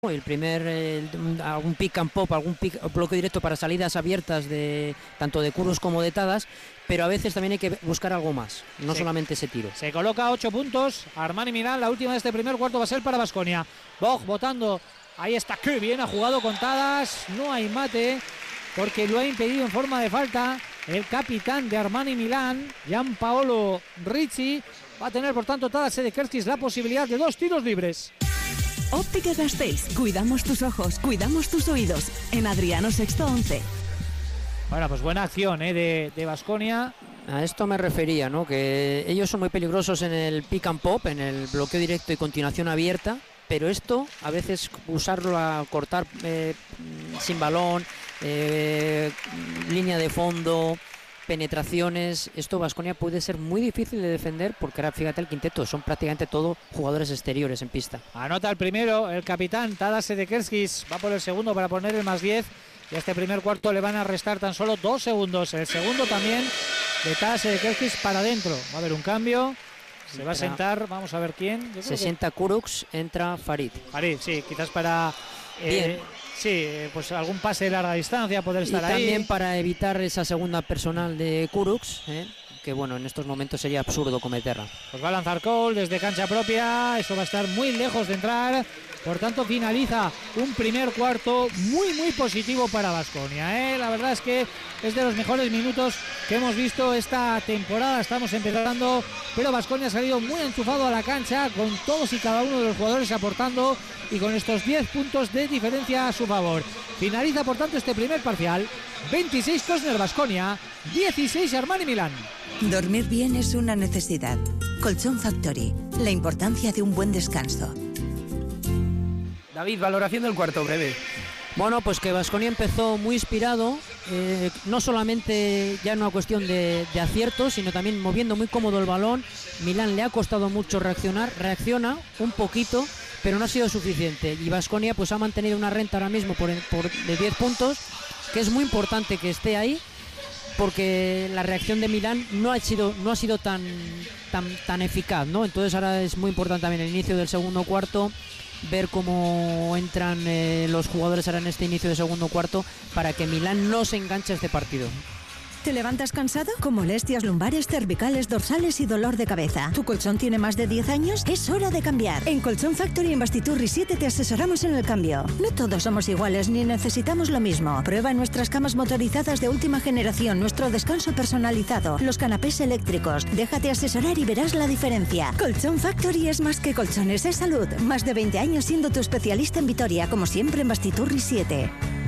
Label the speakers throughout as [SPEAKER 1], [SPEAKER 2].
[SPEAKER 1] algún pick and pop, bloqueo directo para salidas abiertas de tanto de Kourouks como de Tadas, pero a veces también hay que buscar algo más, no solamente ese tiro.
[SPEAKER 2] Se coloca 8 puntos Armani Milán, la última de este primer cuarto va a ser para Baskonia. Bog botando, ahí está, que bien ha jugado con Tadas, no hay mate porque lo ha impedido en forma de falta el capitán de Armani Milán, Gianpaolo Ricci. Va a tener por tanto Tadas Sedekerskis la posibilidad de 2 tiros libres.
[SPEAKER 3] Óptica Gasteiz, cuidamos tus ojos, cuidamos tus oídos. En Adriano Sexto 11.
[SPEAKER 2] Bueno, pues buena acción de Baskonia.
[SPEAKER 1] A esto me refería, ¿no? Que ellos son muy peligrosos en el pick and pop, en el bloqueo directo y continuación abierta, pero esto a veces usarlo a cortar sin balón, línea de fondo, penetraciones, esto Baskonia puede ser muy difícil de defender porque ahora fíjate el quinteto, son prácticamente todos jugadores exteriores en pista.
[SPEAKER 2] Anota el primero el capitán Tadas Sedekerskis, va por el segundo para poner el más 10 y a este primer cuarto le van a restar tan solo 2 segundos, el segundo también de Tadas Sedekerskis para adentro. Va a haber un cambio, se va a sentar, vamos a ver quién.
[SPEAKER 1] Se sienta Kourouks, entra Farid.
[SPEAKER 2] Farid, sí, quizás para... Sí, pues algún pase de larga distancia poder estar ahí.
[SPEAKER 1] Y también para evitar esa segunda personal de Kourouks, que bueno, en estos momentos sería absurdo cometerla.
[SPEAKER 2] Pues va a lanzar Cole desde cancha propia, eso va a estar muy lejos de entrar, por tanto finaliza un primer cuarto muy positivo para Baskonia, La verdad es que es de los mejores minutos que hemos visto esta temporada, estamos empezando, pero Baskonia ha salido muy enchufado a la cancha, con todos y cada uno de los jugadores aportando y con estos 10 puntos de diferencia a su favor. Finaliza por tanto este primer parcial, 26 Cosner Baskonia, 16 Armani Milán.
[SPEAKER 3] Dormir bien es una necesidad. Colchón Factory, la importancia de un buen descanso.
[SPEAKER 4] David, valoración del cuarto, breve.
[SPEAKER 1] Bueno, pues que Baskonia empezó muy inspirado, no solamente ya en una cuestión de aciertos, sino también moviendo muy cómodo el balón. Milán le ha costado mucho reacciona un poquito, pero no ha sido suficiente. Y Baskonia pues ha mantenido una renta ahora mismo de 10 puntos, que es muy importante que esté ahí, porque la reacción de Milán no ha sido tan eficaz, ¿no? Entonces ahora es muy importante también el inicio del segundo cuarto, ver cómo entran los jugadores ahora en este inicio de segundo cuarto para que Milán no se enganche a este partido.
[SPEAKER 3] ¿Te levantas cansado? ¿Con molestias lumbares, cervicales, dorsales y dolor de cabeza? ¿Tu colchón tiene más de 10 años? Es hora de cambiar. En Colchón Factory en Bastiturri 7 te asesoramos en el cambio. No todos somos iguales ni necesitamos lo mismo. Prueba nuestras camas motorizadas de última generación, nuestro descanso personalizado, los canapés eléctricos. Déjate asesorar y verás la diferencia. Colchón Factory es más que colchones, es salud. Más de 20 años siendo tu especialista en Vitoria, como siempre en Bastiturri 7.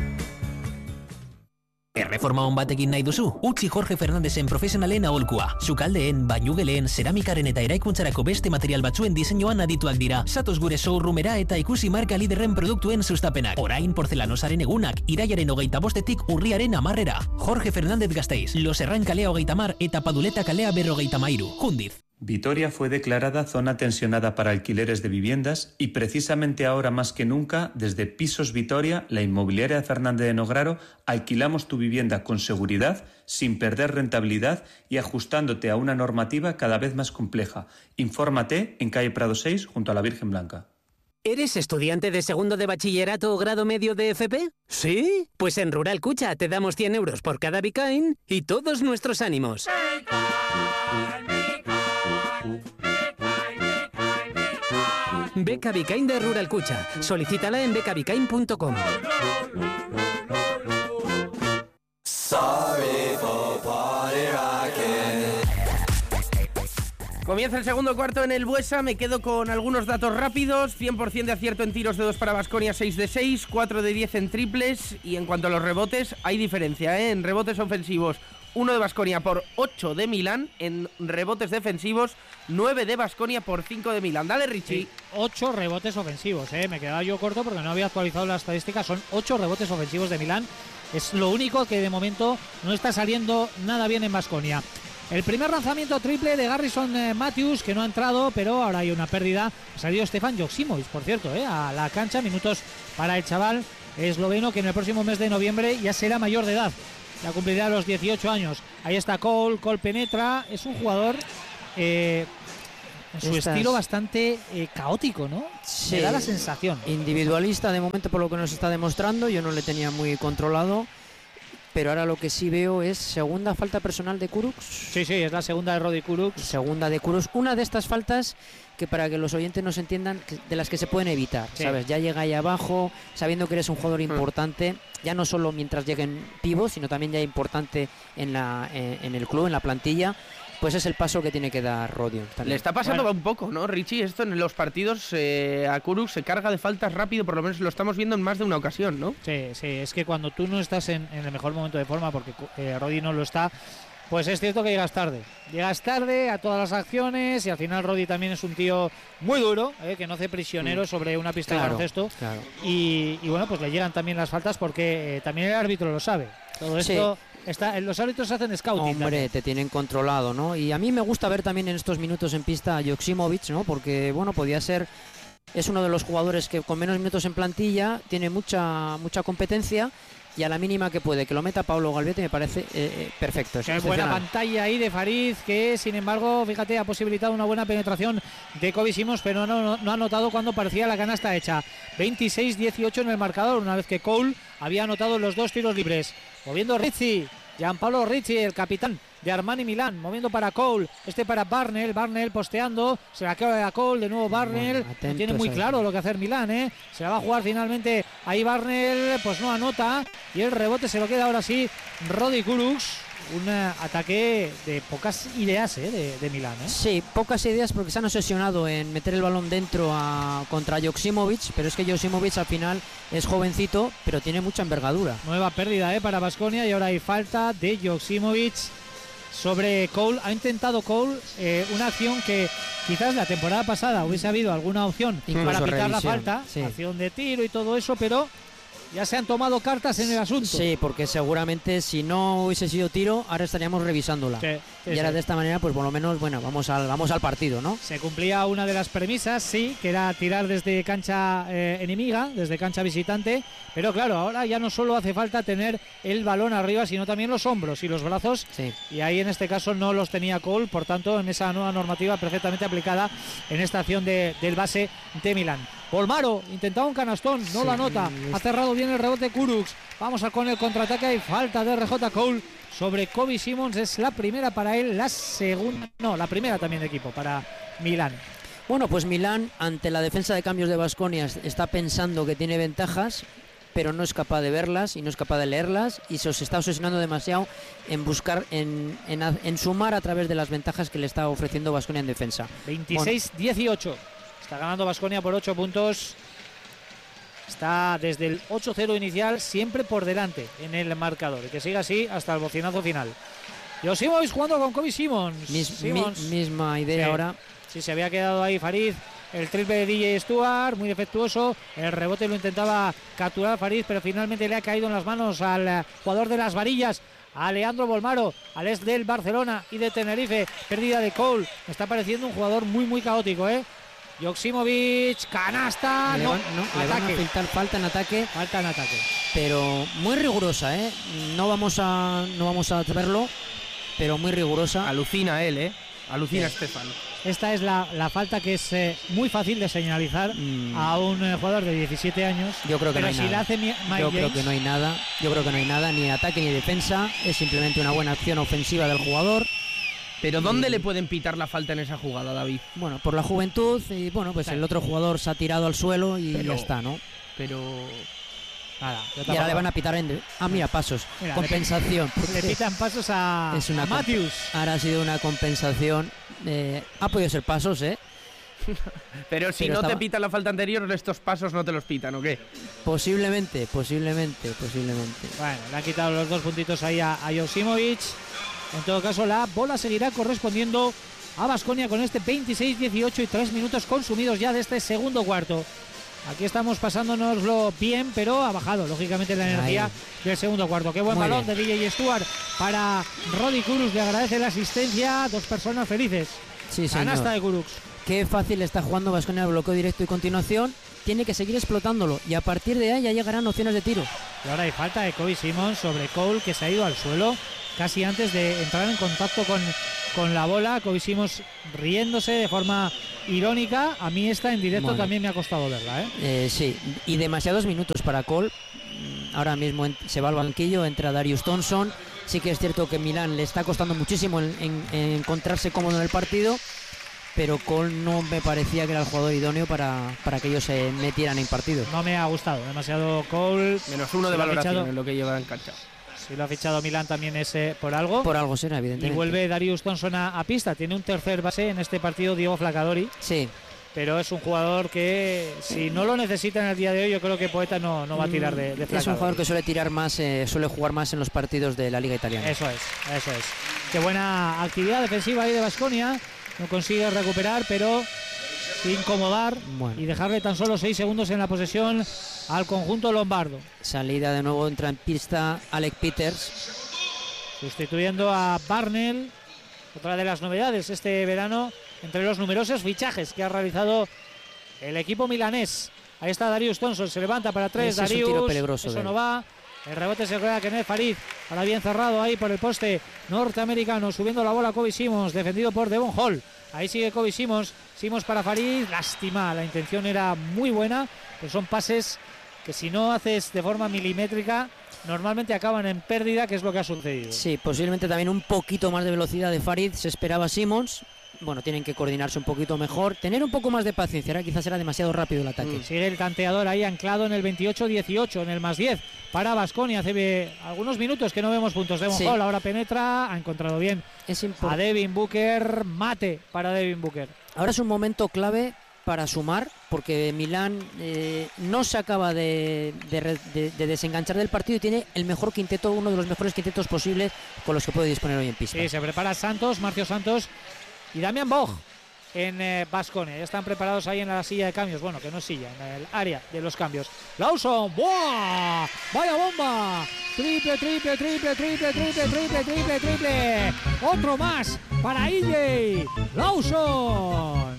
[SPEAKER 5] Erreforma on batekin nahi duzu? Utzi Jorge Fernandezen profesionalen aholkua. Sukaldeen, bainugeleen, zeramikaren eta eraikuntzarako beste material batzuen diseinuan adituak dira. Zatoz gure showroomera eta ikusi marka liderren produktuen sustapenak. Orain porzelanosaren egunak, irailaren 25etik urriaren 10era. Jorge Fernández Gasteiz, Los Herran kalea 30 eta Paduleta kalea 53. Jundiz.
[SPEAKER 6] Vitoria fue declarada zona tensionada para alquileres de viviendas y precisamente ahora más que nunca, desde Pisos Vitoria, la inmobiliaria de Fernández de Nograro, alquilamos tu vivienda con seguridad, sin perder rentabilidad y ajustándote a una normativa cada vez más compleja. Infórmate en calle Prado 6, junto a la Virgen Blanca.
[SPEAKER 7] ¿Eres estudiante de segundo de bachillerato o grado medio de FP? ¿Sí? Pues en Rural Cucha te damos 100 euros por cada Bitcoin y todos nuestros ánimos. Beca Bitcoin de Rural Cucha. Solicítala en becabitcoin.com.
[SPEAKER 4] Comienza el segundo cuarto en el Buesa, me quedo con algunos datos rápidos. 100% de acierto en tiros de 2 para Baskonia, 6 de 6, 4 de 10 en triples. Y en cuanto a los rebotes, hay diferencia, En rebotes ofensivos, 1 de Baskonia por 8 de Milán. En rebotes defensivos, 9 de Baskonia por 5 de Milán. Dale, Richie.
[SPEAKER 2] Sí, 8 rebotes ofensivos, Me quedaba yo corto porque no había actualizado la estadística. Son 8 rebotes ofensivos de Milán. Es lo único que de momento no está saliendo nada bien en Baskonia. El primer lanzamiento triple de Garrison Matthews, que no ha entrado, pero ahora hay una pérdida. Ha salido Stefan Joksimovic, por cierto, a la cancha. Minutos para el chaval esloveno, que en el próximo mes de noviembre ya será mayor de edad. Ya cumplirá los 18 años. Ahí está Cole penetra. Es un jugador en su estilo bastante caótico, ¿no?
[SPEAKER 1] Sí,
[SPEAKER 2] me da la sensación.
[SPEAKER 1] Individualista de momento por lo que nos está demostrando, yo no le tenía muy controlado, pero ahora lo que sí veo es segunda falta personal de Kurucs.
[SPEAKER 2] Sí, es la segunda de Rodi Kurucs.
[SPEAKER 1] Segunda de Kurucs, una de estas faltas que para que los oyentes nos entiendan, de las que se pueden evitar, ¿sabes? Ya llega ahí abajo, sabiendo que eres un jugador importante, ya no solo mientras lleguen pivos, sino también ya importante en el club, en la plantilla. Pues es el paso que tiene que dar Rodion.
[SPEAKER 4] Le está pasando un poco, ¿no, Richie? Esto en los partidos a Kurucs se carga de faltas rápido, por lo menos lo estamos viendo en más de una ocasión, ¿no?
[SPEAKER 2] Sí, es que cuando tú no estás en el mejor momento de forma, porque Rodi no lo está, pues es cierto que llegas tarde. Llegas tarde a todas las acciones y al final Rodi también es un tío muy duro, que no hace prisionero sobre una pista de baloncesto. Claro. Y bueno, pues le llegan también las faltas porque también el árbitro lo sabe. Todo esto... los árbitros hacen scouting.
[SPEAKER 1] Hombre, también te tienen controlado, ¿no? Y a mí me gusta ver también en estos minutos en pista a Joksimovic, ¿no? Porque, bueno, podía ser... Es uno de los jugadores que con menos minutos en plantilla tiene mucha competencia y a la mínima que puede, que lo meta Pablo Galvete, me parece perfecto.
[SPEAKER 2] Qué buena pantalla ahí de Farid, que sin embargo, fíjate, ha posibilitado una buena penetración de Kobe Simons, pero no ha anotado cuando parecía la canasta hecha. 26-18 en el marcador, una vez que Cole había anotado los 2 tiros libres. Moviendo Ricci, Gianpaolo Ricci, el capitán de Armani Milán, moviendo para Cole, para Barnell posteando, se la queda a Cole, de nuevo Barnell, no tiene muy claro lo que hacer Milán, se la va a jugar finalmente ahí Barnell, pues no anota, y el rebote se lo queda ahora sí Rodi Kurucs. Un ataque de pocas ideas de Milán.
[SPEAKER 1] Sí, pocas ideas porque se han obsesionado en meter el balón dentro contra Joksimovic, pero es que Joksimovic al final es jovencito, pero tiene mucha envergadura.
[SPEAKER 2] Nueva pérdida para Baskonia y ahora hay falta de Joksimovic sobre Cole. Ha intentado Cole una acción que quizás la temporada pasada hubiese habido alguna opción para pitar la falta, acción de tiro y todo eso, pero... Ya se han tomado cartas en el asunto.
[SPEAKER 1] Sí, porque seguramente si no hubiese sido tiro, ahora estaríamos revisándola. Y ahora de esta manera, pues por lo menos, bueno, vamos al partido, ¿no?
[SPEAKER 2] Se cumplía una de las premisas, sí, que era tirar desde cancha enemiga, desde cancha visitante. Pero claro, ahora ya no solo hace falta tener el balón arriba, sino también los hombros y los brazos. Sí. Y ahí en este caso no los tenía Cole, por tanto, en esa nueva normativa perfectamente aplicada en esta acción del base de Milán. Bolmaro intentaba un canastón, no lo anota, ha cerrado bien el rebote Kurucs, vamos con el contraataque, hay falta de RJ Cole sobre Kobe Simons, es la primera para él, la primera también de equipo para Milán.
[SPEAKER 1] Bueno, pues Milán ante la defensa de cambios de Baskonia está pensando que tiene ventajas, pero no es capaz de verlas y no es capaz de leerlas y se está obsesionando demasiado en buscar, en sumar a través de las ventajas que le está ofreciendo Baskonia en defensa.
[SPEAKER 2] 26-18. Está ganando Baskonia por 8 puntos. Está desde el 8-0 inicial siempre por delante en el marcador. Y que siga así hasta el bocinazo final. Joksimovic jugando con Kobe Simons.
[SPEAKER 1] Misma idea ahora.
[SPEAKER 2] Sí, se había quedado ahí Farid. El triple de DJ Stuart, muy defectuoso. El rebote lo intentaba capturar Farid, pero finalmente le ha caído en las manos al jugador de las varillas, a Leandro Bolmaro, al ex del Barcelona y de Tenerife. Pérdida de Cole. Me está pareciendo un jugador muy caótico, Joksimovic, canasta,
[SPEAKER 1] le van a pintar falta en ataque, pero muy rigurosa, no vamos a verlo, pero muy rigurosa.
[SPEAKER 4] Alucina él, alucina Estefan.
[SPEAKER 2] Esta es la falta que es muy fácil de señalizar a un jugador de 17 años.
[SPEAKER 1] Yo creo que
[SPEAKER 2] pero
[SPEAKER 1] no hay
[SPEAKER 2] si
[SPEAKER 1] nada.
[SPEAKER 2] La hace
[SPEAKER 1] Yo creo que no hay nada, ni ataque ni defensa, es simplemente una buena acción ofensiva del jugador.
[SPEAKER 4] ¿Pero dónde le pueden pitar la falta en esa jugada, David?
[SPEAKER 1] Bueno, por la juventud y bueno, pues el otro jugador se ha tirado al suelo y ya está, ¿no?
[SPEAKER 4] Pero...
[SPEAKER 2] Nada.
[SPEAKER 1] Y ahora le van a pitar pasos. Mira, compensación.
[SPEAKER 2] Le pitan pasos a Matthews.
[SPEAKER 1] Ahora ha sido una compensación. Ha podido ser pasos,
[SPEAKER 4] Pero si no te pitan la falta anterior, estos pasos no te los pitan, ¿o qué?
[SPEAKER 1] Posiblemente.
[SPEAKER 2] Bueno, le ha quitado los 2 puntitos ahí a Joksimovic. En todo caso, la bola seguirá correspondiendo a Baskonia con este 26-18 y 3 minutos consumidos ya de este segundo cuarto. Aquí estamos pasándonoslo bien, pero ha bajado, lógicamente, la energía del segundo cuarto. Qué buen balón de DJ Stuart para Rodi Kurucs. Le agradece la asistencia. 2 personas felices.
[SPEAKER 1] Sí,
[SPEAKER 2] canasta de Kurucs.
[SPEAKER 1] Qué fácil está jugando Baskonia el bloqueo directo y continuación. Tiene que seguir explotándolo y a partir de ahí ya llegarán opciones de tiro.
[SPEAKER 2] Y ahora hay falta de Kobe Simons sobre Cole, que se ha ido al suelo casi antes de entrar en contacto con la bola. Kobe Simons riéndose de forma irónica. A mí esta en directo también me ha costado verla,
[SPEAKER 1] sí, y demasiados minutos para Cole. Ahora mismo se va al banquillo, entra Darius Thompson. Sí que es cierto que Milán le está costando muchísimo en encontrarse cómodo en el partido, pero Cole no me parecía que era el jugador idóneo para que ellos se metieran en partido.
[SPEAKER 2] No me ha gustado demasiado Cole.
[SPEAKER 4] -1 de valoración en lo que lleva en cancha.
[SPEAKER 2] Si lo ha fichado Milán también es por algo.
[SPEAKER 1] Por algo será, evidentemente.
[SPEAKER 2] Y vuelve Darius Thompson a pista. Tiene un tercer base en este partido, Diego Flacadori.
[SPEAKER 1] Sí.
[SPEAKER 2] Pero es un jugador que, si no lo necesita en el día de hoy, yo creo que Poeta no va a tirar de Flacadori.
[SPEAKER 1] Es un jugador que suele tirar más, suele jugar más en los partidos de la Liga Italiana.
[SPEAKER 2] Eso es. Qué buena actividad defensiva ahí de Baskonia. No consigue recuperar, pero sin incomodar y dejarle tan solo 6 segundos en la posesión al conjunto lombardo.
[SPEAKER 1] Salida de nuevo, entra en pista Alec Peters,
[SPEAKER 2] sustituyendo a Barnell. Otra de las novedades este verano entre los numerosos fichajes que ha realizado el equipo milanés. Ahí está Darius Thompson, se levanta para 3. Darius,
[SPEAKER 1] es un tiro peligroso,
[SPEAKER 2] eso no va. El rebote se queda Kenneth Farid. Ahora bien cerrado ahí por el poste norteamericano. Subiendo la bola Kobe Simons, defendido por Devon Hall. Ahí sigue Kobe Simons. Simons para Farid. Lástima, la intención era muy buena, pero son pases que si no haces de forma milimétrica normalmente acaban en pérdida, que es lo que ha sucedido.
[SPEAKER 1] Sí, posiblemente también un poquito más de velocidad de Farid se esperaba Simons. Bueno, tienen que coordinarse un poquito mejor, tener un poco más de paciencia. Ahora quizás era demasiado rápido el ataque.
[SPEAKER 2] Sigue el tanteador ahí anclado en el 28-18, en el +10 para Baskonia. Hace algunos minutos que no vemos puntos. Devon Hall ahora penetra, ha encontrado bien a Devin Booker. Mate para Devin Booker.
[SPEAKER 1] Ahora es un momento clave para sumar, porque Milán no se acaba de desenganchar del partido y tiene el mejor quinteto, uno de los mejores quintetos posibles con los que puede disponer hoy en pista.
[SPEAKER 2] Sí, se prepara Santos, Marcio Santos y Damian Bog en Baskonia. Ya están preparados ahí en la silla de cambios. Bueno, que no es silla, en el área de los cambios. Lawson, ¡buah! ¡Vaya bomba! Triple. Otro más para EJ Lawson.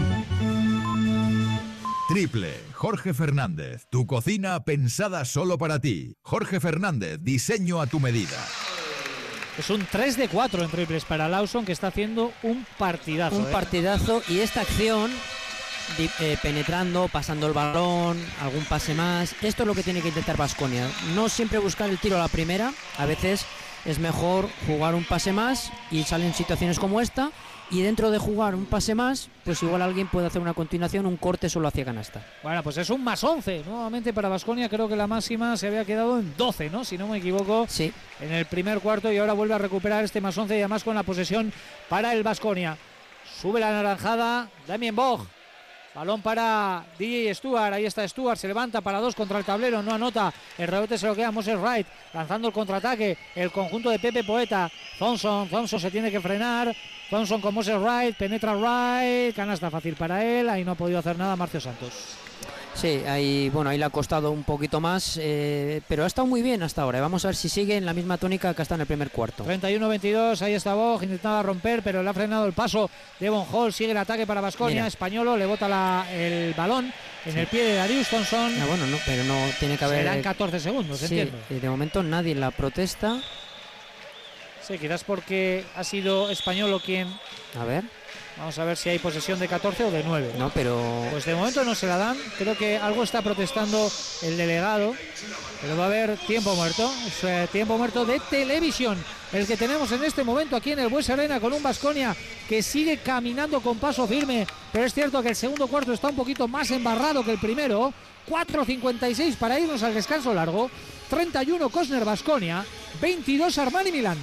[SPEAKER 8] Triple, Jorge Fernández, tu cocina pensada solo para ti. Jorge Fernández, diseño a tu medida.
[SPEAKER 2] Es un 3 de 4 en triples para Lawson, que está haciendo un partidazo.
[SPEAKER 1] Un partidazo, y esta acción, penetrando, pasando el balón, algún pase más, esto es lo que tiene que intentar Baskonia. No siempre buscar el tiro a la primera, a veces es mejor jugar un pase más y salen situaciones como esta. Y dentro de jugar un pase más, pues igual alguien puede hacer una continuación, un corte solo hacia canasta.
[SPEAKER 2] Bueno, pues es un +11 nuevamente para Baskonia. Creo que la máxima se había quedado en 12, ¿no? Si no me equivoco,
[SPEAKER 1] sí,
[SPEAKER 2] en el primer cuarto, y ahora vuelve a recuperar este +11 y además con la posesión para el Baskonia. Sube la naranjada, Damien Bog. Balón para DJ Stewart, ahí está Stewart, se levanta para 2 contra el tablero, no anota, el rebote se lo queda Moses Wright, lanzando el contraataque, el conjunto de Pepe Poeta. Thompson se tiene que frenar, Thompson con Moses Wright, penetra Wright, canasta fácil para él, ahí no ha podido hacer nada Marcio Santos.
[SPEAKER 1] Sí, ahí le ha costado un poquito más, pero ha estado muy bien hasta ahora. Vamos a ver si sigue en la misma tónica que está en el primer cuarto.
[SPEAKER 2] 31-22, ahí está Bog, intentaba romper, pero le ha frenado el paso Devon Hall. Sigue el ataque para Baskonia. Españolo le bota el balón en el pie de Darius Thompson.
[SPEAKER 1] Bueno, no, pero no tiene que haber.
[SPEAKER 2] Serán 14 segundos,
[SPEAKER 1] sí,
[SPEAKER 2] entiendo.
[SPEAKER 1] De momento nadie la protesta.
[SPEAKER 2] Sí, quizás porque ha sido Españolo quien.
[SPEAKER 1] A ver.
[SPEAKER 2] Vamos a ver si hay posesión de 14 o de 9.
[SPEAKER 1] No, pero...
[SPEAKER 2] Pues de momento no se la dan. Creo que algo está protestando el delegado. Pero va a haber tiempo muerto. Es tiempo muerto de televisión. El que tenemos en este momento aquí en el Buesa Arena, con un Baskonia que sigue caminando con paso firme. Pero es cierto que el segundo cuarto está un poquito más embarrado que el primero. 4:56 para irnos al descanso largo. 31 Cosner Baskonia. 22 Armani Milán.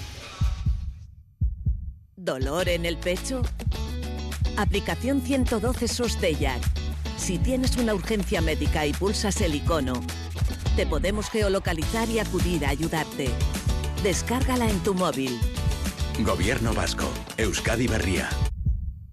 [SPEAKER 9] ¿Dolor en el pecho? Aplicación 112 Sostella. Si tienes una urgencia médica y pulsas el icono, te podemos geolocalizar y acudir a ayudarte. Descárgala en tu móvil.
[SPEAKER 10] Gobierno vasco. Euskadi Berria.